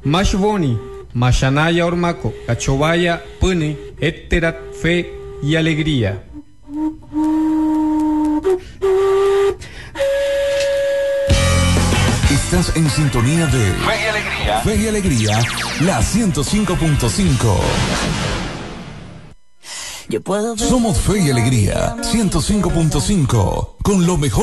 Mashboni, Mashanaya Ormaco, Cachovaya, Pune, Etterat, Fe y Alegría. Estás en sintonía de Fe y Alegría. Fe y Alegría, la 105.5. Somos Fe y Alegría, 105.5, con lo mejor.